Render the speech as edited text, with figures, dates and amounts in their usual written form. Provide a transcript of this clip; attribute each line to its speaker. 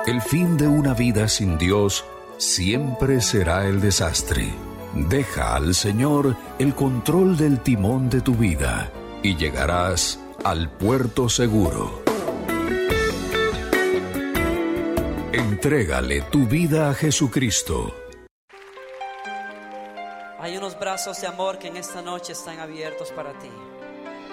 Speaker 1: El fin de una vida sin Dios siempre será el desastre. Deja al Señor el control del timón de tu vida y llegarás al puerto seguro. Entrégale tu vida a Jesucristo.
Speaker 2: Hay unos brazos de amor que en esta noche están abiertos para ti.